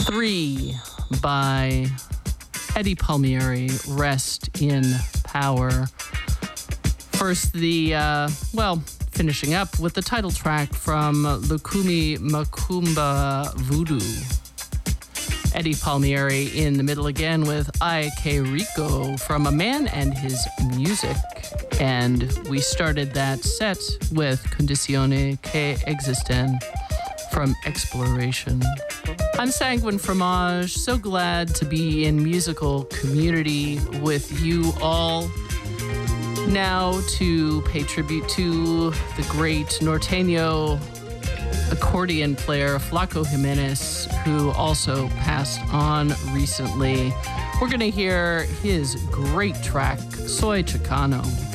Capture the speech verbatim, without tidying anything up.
Three by Eddie Palmieri, Rest in Power. First, the, uh, well, finishing up with the title track from Lukumi Macumba Voodoo. Eddie Palmieri in the middle again with Ay Que Rico from A Man and His Music. And we started that set with Condizioni che Existen from Exploration. I'm Sanguine Fromage, so glad to be in musical community with you all. Now to pay tribute to the great norteño accordion player Flaco Jimenez, who also passed on recently. We're going to hear his great track, Soy Chicano.